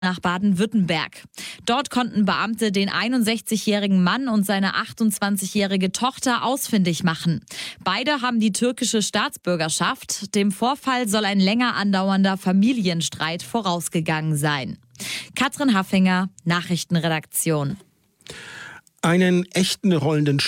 nach Baden-Württemberg. Dort konnten Beamte den 61-jährigen Mann und seine 28-jährige Tochter ausfindig machen. Beide haben die türkische Staatsbürgerschaft. Dem Vorfall soll ein länger andauernder Familienstreit vorausgegangen sein. Katrin Haffinger, Nachrichtenredaktion. Einen echten rollenden